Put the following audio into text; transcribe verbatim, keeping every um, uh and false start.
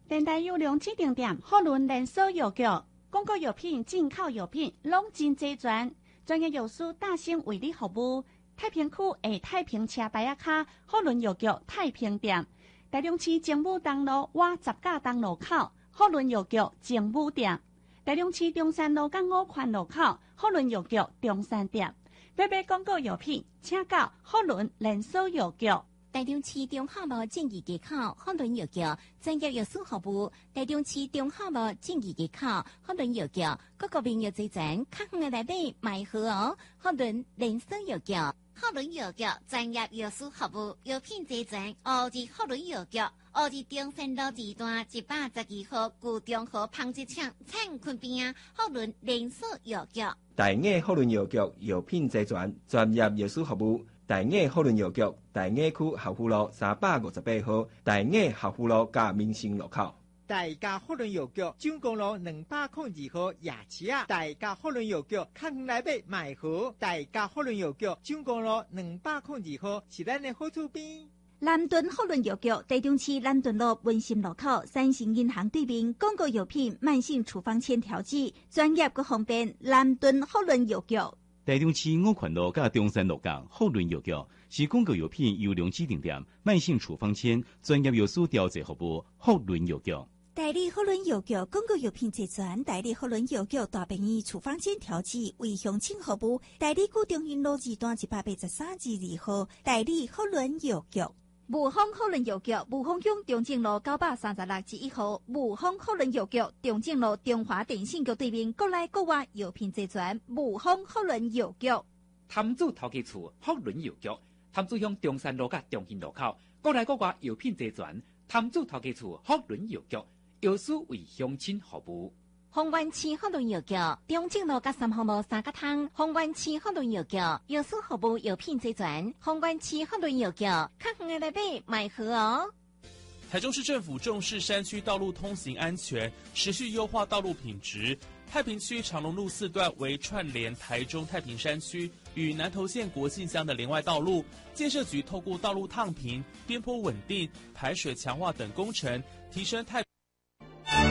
电台有两指定点，好轮连锁药局，广告药品、进口药品拢真齐全，专业药师大兴为你服务。太平区下太平车牌仔卡，好轮药局太平店。台中市政府东路瓦十架东路口，好轮药局政府店。台中市中山路港五环路口，好轮药局中山店。要买广告药品，请到好轮连锁药局。 台中市中华路正义街口好轮药局专业药师服务。台中市中华路正义街口好轮药局各个名药齐全，较远的来买买好哦。好轮连锁药局。好轮药局专业药师服务，药品齐全。乌日好轮药局，乌日中山路二段一百十二号旧中和纺织厂灿坤边啊，好轮连锁药局。 大雅好轮药局药品齐全，专业药师服务。大雅好轮药局，大雅区校府路三百五十八号，大雅校府路加民生路口。 大家好轮药局蔣公路两百零二号夜市啊！大家好轮药局较远来买买好。大家好轮药局蔣公路两百零二号是咱的好厝边。 南屯好轮药局，台中市南屯路文心路口三星银行对面，广告药品、慢性处方签调剂，专业佮方便。南屯好轮药局。 台中市五环路甲中山路港好轮药局是广告药品优良指定店，慢性处方签专业药师调剂服务。好轮药局。 代理好轮药局广告药品齐全，代理好轮药局大便宜处方签调剂为乡亲服务。代理古中云路二段一百八十三至二号，代理好轮药局。雾峰好轮药局，雾峰乡中正路九百三十六至一号，雾峰好轮药局中正路中华电信局对面，国内国外药品齐全。雾峰好轮药局。 潭子头家厝好轮药局，潭子乡中山路甲中兴路口，国内国外药品齐全。潭子头家厝好轮药局。药师为乡亲服务。 丰原市好轮药局中正路甲三号路三角汤。丰原市好轮药局药师服务，药品齐全。丰原市好轮药局较远的来买买好哦。 台中市政府重视山区道路通行安全，持续优化道路品质。太平区长隆路四段为串联台中太平山区与南投县国姓乡的连外道路，建设局透过道路烫平、边坡稳定、排水强化等工程，提升太